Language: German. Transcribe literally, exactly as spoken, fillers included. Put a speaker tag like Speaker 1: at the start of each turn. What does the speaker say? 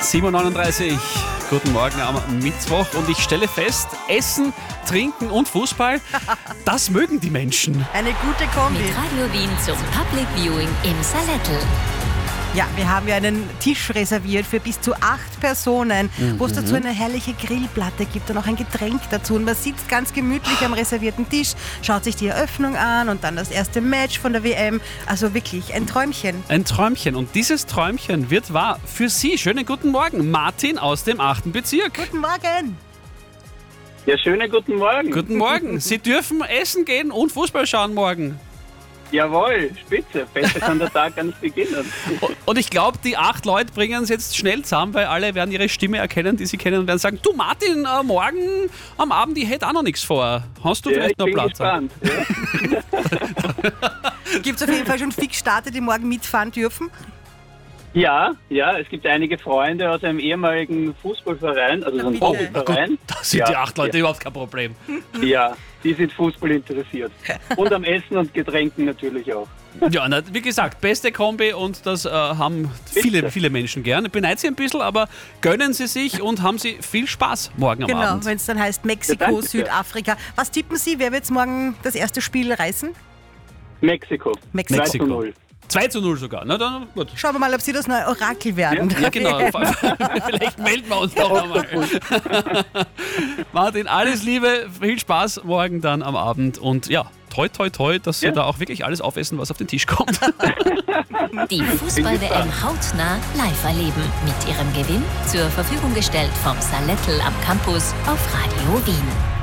Speaker 1: sieben Uhr neununddreißig. Guten Morgen am Mittwoch und ich stelle fest, Essen, Trinken und Fußball, das mögen die Menschen.
Speaker 2: Eine gute Kombi.
Speaker 3: Mit Radio Wien zum Public Viewing im Salettl.
Speaker 2: Ja, wir haben ja einen Tisch reserviert für bis zu acht Personen, mhm. wo es dazu eine herrliche Grillplatte gibt und auch ein Getränk dazu. Und man sitzt ganz gemütlich am reservierten Tisch, schaut sich die Eröffnung an und dann das erste Match von der W M. Also wirklich ein Träumchen.
Speaker 1: Ein Träumchen. Und dieses Träumchen wird wahr für Sie. Schönen guten Morgen, Martin aus dem achten Bezirk.
Speaker 2: Guten Morgen.
Speaker 4: Ja, schönen guten Morgen.
Speaker 1: Guten Morgen. Sie dürfen essen gehen und Fußball schauen morgen.
Speaker 4: Jawohl, spitze. Besser kann der Tag gar nicht beginnen.
Speaker 1: Und ich glaube, die acht Leute bringen es jetzt schnell zusammen, weil alle werden ihre Stimme erkennen, die sie kennen und werden sagen, du Martin, äh, morgen am Abend, ich hätte auch noch nichts vor. Hast du
Speaker 4: Ja,
Speaker 1: vielleicht
Speaker 4: ich
Speaker 1: noch
Speaker 4: bin
Speaker 1: Platz?
Speaker 4: gespannt. Ja.
Speaker 2: Gibt es auf jeden Fall schon fix Starter, die morgen mitfahren dürfen?
Speaker 4: ja, ja, es gibt einige Freunde aus einem ehemaligen Fußballverein, also so einem
Speaker 2: bitte.
Speaker 4: Hobbyverein.
Speaker 1: Da sind
Speaker 4: ja,
Speaker 1: die acht Leute
Speaker 4: ja.
Speaker 1: überhaupt kein Problem.
Speaker 4: Ja, die sind Fußball interessiert. Und am Essen und Getränken natürlich auch.
Speaker 1: Ja, na, wie gesagt, beste Kombi und das äh, haben viele, viele Menschen gern. Beneid Sie ein bisschen, aber gönnen Sie sich und haben Sie viel Spaß morgen am
Speaker 2: Genau,
Speaker 1: Abend.
Speaker 2: wenn es dann heißt
Speaker 4: Ja,
Speaker 2: Mexiko,
Speaker 4: danke sehr.
Speaker 2: Südafrika. Was tippen Sie, wer wird jetzt morgen das erste Spiel reißen?
Speaker 4: Mexiko.
Speaker 2: Mexiko.
Speaker 4: zwei zu null.
Speaker 1: zwei zu null sogar. Na dann, gut.
Speaker 2: Schauen wir mal, ob Sie das neue Orakel werden.
Speaker 1: Ja, genau. Vielleicht melden wir uns noch einmal. Martin, alles Liebe, viel Spaß morgen dann am Abend und ja, toi toi toi, dass Sie
Speaker 4: Ja.
Speaker 1: da auch wirklich alles aufessen, was auf den Tisch kommt.
Speaker 3: Die Fußball-W M hautnah live erleben. Mit ihrem Gewinn zur Verfügung gestellt vom Salettl am Campus auf Radio Wien.